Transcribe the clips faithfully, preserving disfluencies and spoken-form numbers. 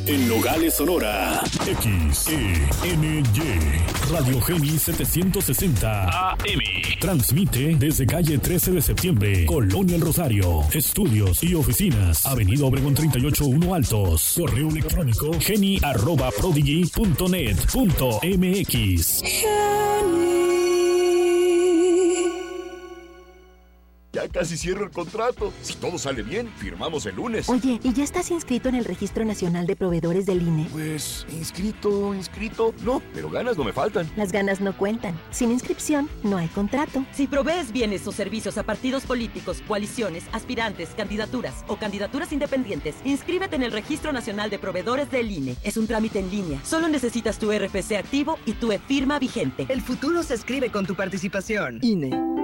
En Nogales, Sonora. X E N Y. Radio Geni setecientos sesenta A M. Transmite desde calle trece de septiembre, Colonia El Rosario. Estudios y oficinas. Avenida Obregón treinta y ocho uno Altos. Correo electrónico geni arroba prodigy punto net punto m x. Ya casi cierro el contrato. Si todo sale bien, firmamos el lunes. Oye, ¿y ya estás inscrito en el Registro Nacional de Proveedores del I N E? Pues, inscrito, inscrito. No, pero ganas no me faltan. Las ganas no cuentan. Sin inscripción, no hay contrato. Si provees bienes o servicios a partidos políticos, coaliciones, aspirantes, candidaturas o candidaturas independientes, inscríbete en el Registro Nacional de Proveedores del I N E. Es un trámite en línea. Solo necesitas tu R F C activo y tu e-firma vigente. El futuro se escribe con tu participación. I N E.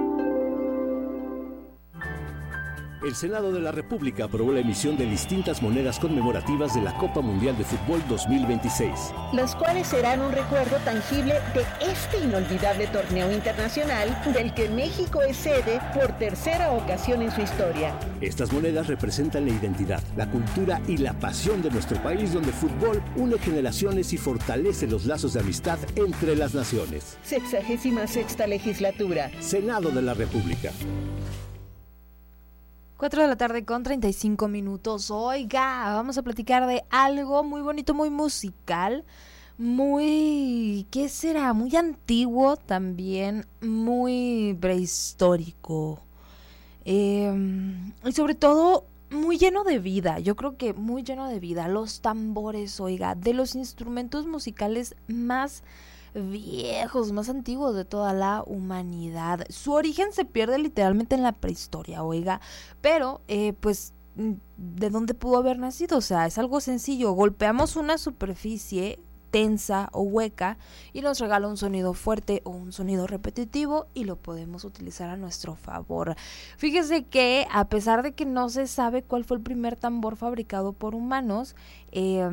El Senado de la República aprobó la emisión de distintas monedas conmemorativas de la Copa Mundial de Fútbol dos mil veintiséis. Las cuales serán un recuerdo tangible de este inolvidable torneo internacional del que México es sede por tercera ocasión en su historia. Estas monedas representan la identidad, la cultura y la pasión de nuestro país, donde el fútbol une generaciones y fortalece los lazos de amistad entre las naciones. Sexagésima sexta legislatura. Senado de la República. cuatro de la tarde con treinta y cinco minutos. Oiga, vamos a platicar de algo muy bonito, muy musical, muy, ¿qué será? Muy antiguo también, muy prehistórico. Eh, y sobre todo, muy lleno de vida. Yo creo que muy lleno de vida. Los tambores, oiga, de los instrumentos musicales más viejos, más antiguos de toda la humanidad. Su origen se pierde literalmente en la prehistoria, oiga, pero eh, pues ¿de dónde pudo haber nacido? O sea, es algo sencillo, golpeamos una superficie tensa o hueca y nos regala un sonido fuerte o un sonido repetitivo y lo podemos utilizar a nuestro favor. Fíjese que a pesar de que no se sabe cuál fue el primer tambor fabricado por humanos, eh,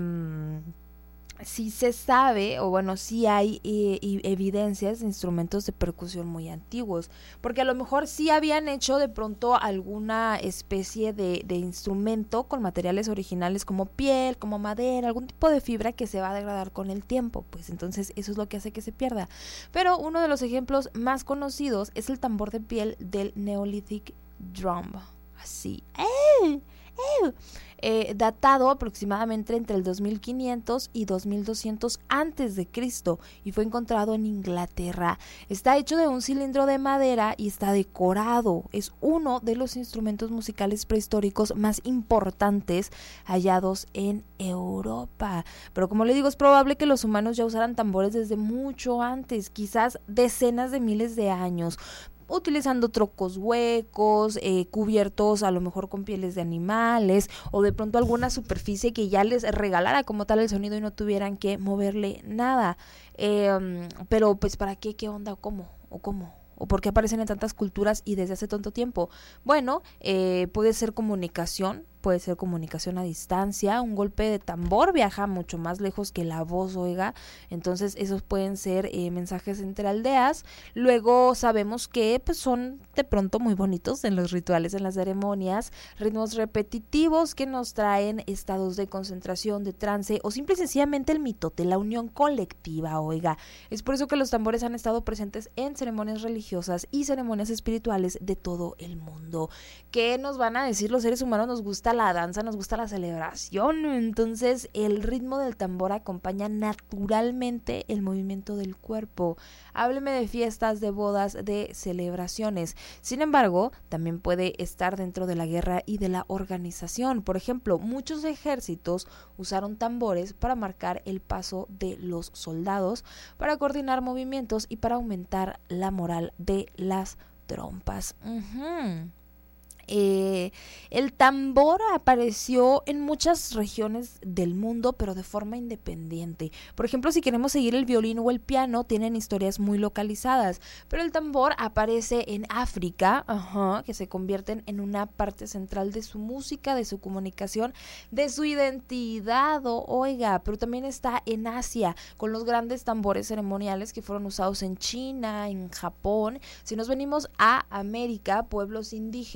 sí se sabe, o bueno, sí hay eh, evidencias de instrumentos de percusión muy antiguos, porque a lo mejor sí habían hecho de pronto alguna especie de, de instrumento con materiales originales como piel, como madera, algún tipo de fibra que se va a degradar con el tiempo, pues entonces eso es lo que hace que se pierda. Pero uno de los ejemplos más conocidos es el tambor de piel del Neolithic Drum, así, ¡eh! ¡eh! Eh, datado aproximadamente entre el dos mil quinientos y dos mil doscientos antes de Cristo y fue encontrado en Inglaterra. Está hecho de un cilindro de madera y está decorado. Es uno de los instrumentos musicales prehistóricos más importantes hallados en Europa. Pero como le digo, es probable que los humanos ya usaran tambores desde mucho antes, quizás decenas de miles de años, utilizando trocos huecos, eh, cubiertos a lo mejor con pieles de animales o de pronto alguna superficie que ya les regalara como tal el sonido y no tuvieran que moverle nada. Eh, pero pues ¿para qué? ¿Qué onda? ¿O cómo? ¿O cómo? ¿O por qué aparecen en tantas culturas y desde hace tanto tiempo? Bueno, eh, puede ser comunicación, puede ser comunicación a distancia, un golpe de tambor viaja mucho más lejos que la voz, oiga, entonces esos pueden ser eh, mensajes entre aldeas. Luego sabemos que pues son de pronto muy bonitos en los rituales, en las ceremonias, ritmos repetitivos que nos traen estados de concentración, de trance o simple y sencillamente el mitote, la unión colectiva, oiga. Es por eso que los tambores han estado presentes en ceremonias religiosas y ceremonias espirituales de todo el mundo. ¿Qué nos van a decir los seres humanos? Nos gusta la danza, nos gusta la celebración, entonces el ritmo del tambor acompaña naturalmente el movimiento del cuerpo. Hábleme de fiestas, de bodas, de celebraciones. Sin embargo, también puede estar dentro de la guerra y de la organización. Por ejemplo, muchos ejércitos usaron tambores para marcar el paso de los soldados, para coordinar movimientos y para aumentar la moral de las trompas. Uh-huh. Eh, el tambor apareció en muchas regiones del mundo, pero de forma independiente. Por ejemplo, si queremos seguir el violín o el piano, tienen historias muy localizadas, pero el tambor aparece en África, ajá, que se convierten en una parte central de su música, de su comunicación, de su identidad, o, oiga, pero también está en Asia, con los grandes tambores ceremoniales que fueron usados en China, en Japón. Si nos venimos a América, pueblos indígenas de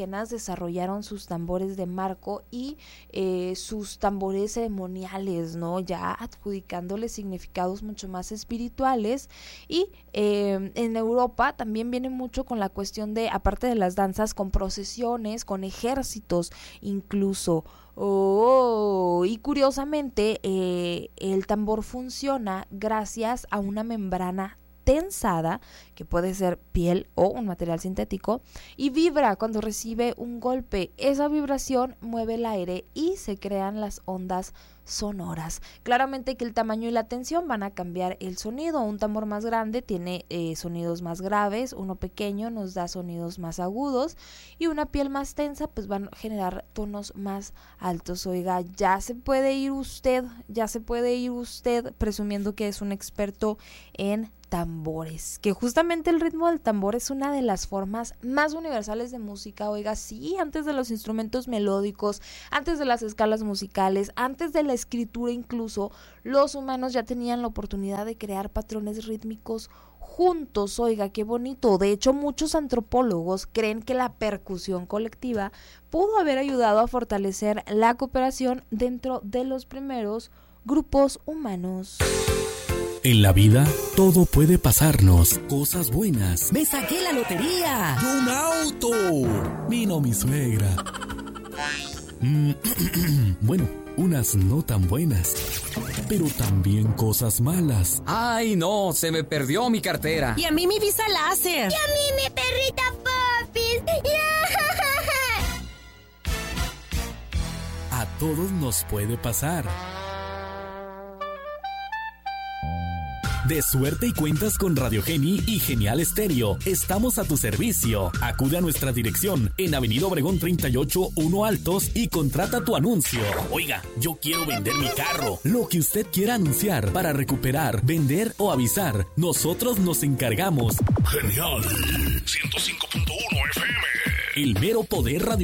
desarrollaron sus tambores de marco y eh, sus tambores ceremoniales, ¿no? Ya adjudicándoles significados mucho más espirituales. Y eh, en Europa también viene mucho con la cuestión de, aparte de las danzas, con procesiones, con ejércitos incluso. Oh, y curiosamente eh, el tambor funciona gracias a una membrana tensada, que puede ser piel o un material sintético, y vibra cuando recibe un golpe. Esa vibración mueve el aire y se crean las ondas sonoras. Claramente que el tamaño y la tensión van a cambiar el sonido. Un tambor más grande tiene eh, sonidos más graves, uno pequeño nos da sonidos más agudos, y una piel más tensa pues van a generar tonos más altos. Oiga, ya se puede ir usted, ya se puede ir usted presumiendo que es un experto en tambores, que justamente el ritmo del tambor es una de las formas más universales de música. Oiga, sí, antes de los instrumentos melódicos, antes de las escalas musicales, antes de la escritura incluso, los humanos ya tenían la oportunidad de crear patrones rítmicos juntos. Oiga, qué bonito. De hecho, muchos antropólogos creen que la percusión colectiva pudo haber ayudado a fortalecer la cooperación dentro de los primeros grupos humanos. En la vida, todo puede pasarnos. Cosas buenas. ¡Me saqué la lotería! ¡Yo un auto! Vino mi suegra. Mm, bueno, unas no tan buenas, pero también cosas malas. ¡Ay, no! Se me perdió mi cartera. Y a mí mi visa láser. Y a mí mi perrita Popis. A todos nos puede pasar. De suerte y cuentas con Radio Geni y Genial Estéreo. Estamos a tu servicio. Acude a nuestra dirección en Avenida Obregón treinta y ocho, uno Altos y contrata tu anuncio. Oiga, yo quiero vender mi carro. Lo que usted quiera anunciar para recuperar, vender o avisar, nosotros nos encargamos. Genial ciento cinco punto uno F M. El mero poder radio.